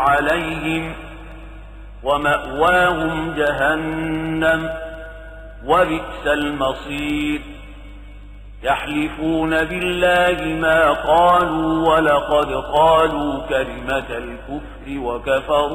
عليهم ومأواهم جهنم وبئس المصير. يحلفون بالله ما قالوا ولقد قالوا كلمة الكفر وكفروا